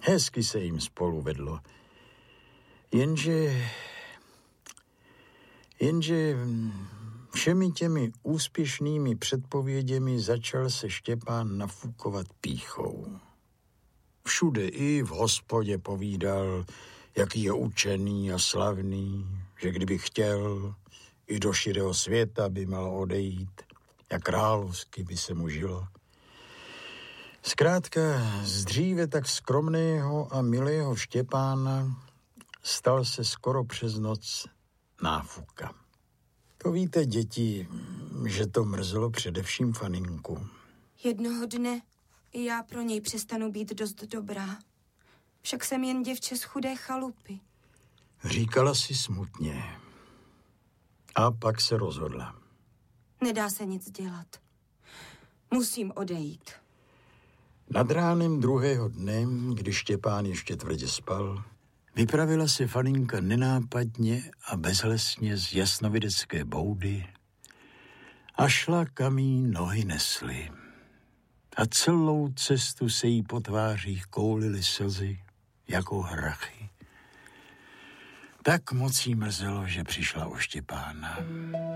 Hezky se jim spolu vedlo. Jenže všemi těmi úspěšnými předpověděmi začal se Štěpán nafukovat pýchou. Všude i v hospodě povídal, jaký je učený a slavný, že kdyby chtěl, i do širého světa by mal odejít, jak královsky by se mu žilo. Zkrátka z dříve tak skromného a milého Štěpána stal se skoro přes noc náfuka. To víte, děti, že to mrzelo především Faninku. Jednoho dne i já pro něj přestanu být dost dobrá. Však jsem jen děvče z chudé chalupy. Říkala si smutně. A pak se rozhodla. Nedá se nic dělat. Musím odejít. Nad ránem druhého dne, když Štěpán ještě tvrdě spal, vypravila se Faninka nenápadně a bezhlesně z jasnovidecké boudy a šla, kam jí nohy nesly. A celou cestu se jí po tvářích koulily slzy jako hrachy. Tak moc jí mrzelo, že přišla o Štěpána.